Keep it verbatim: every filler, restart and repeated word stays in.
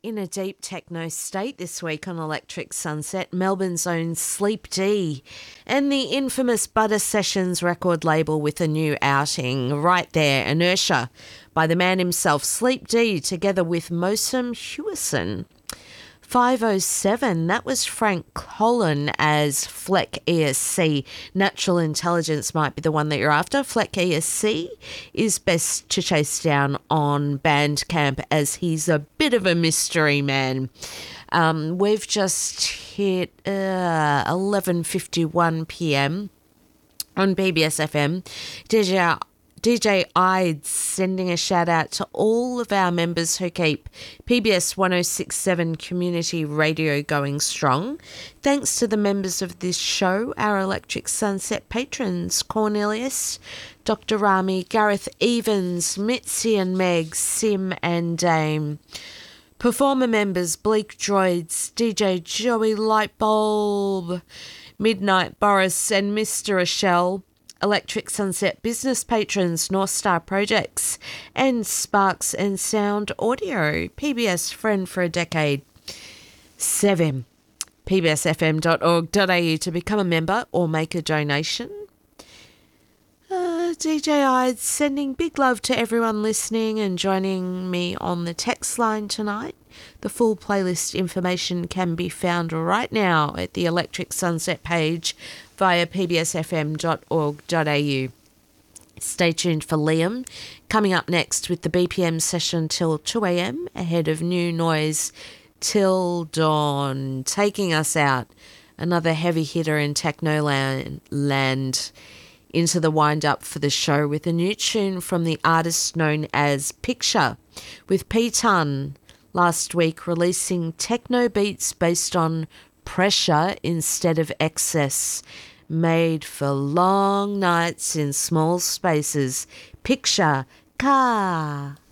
In a deep techno state this week on Electric Sunset, Melbourne's own Sleep D and the infamous Butter Sessions record label with a new outing right there, Inertia, by the man himself, Sleep D, together with Mosam Hewison. five oh seven, that was Frank Colin as Fleck E S C. Natural Intelligence might be the one that you're after. Fleck E S C is best to chase down on Bandcamp as he's a bit of a mystery man. Um, we've just hit uh, eleven fifty-one p.m. on P B S F M. D J D J Ides sending a shout out to all of our members who keep P B S one oh six point seven Community Radio going strong. Thanks to the members of this show, our Electric Sunset patrons, Cornelius, Doctor Rami, Gareth Evans, Mitzi and Meg, Sim and Dame. Performer members, Bleak Droids, D J Joey Lightbulb, Midnight Boris and Mister Rochelle. Electric Sunset business patrons, North Star Projects and Sparks and Sound Audio, P B S friend for a decade. seven. P B S F M dot org dot A U to become a member or make a donation. Uh, D J Ides sending big love to everyone listening and joining me on the text line tonight. The full playlist information can be found right now at the Electric Sunset page via P B S F M dot org dot A U. Stay tuned for Liam coming up next with the B P M session till two a.m. ahead of New Noise till dawn, taking us out. Another heavy hitter in techno land, land into the wind-up for the show with a new tune from the artist known as Picture, with P-Ton last week releasing techno beats based on pressure instead of excess, made for long nights in small spaces. Picture, car.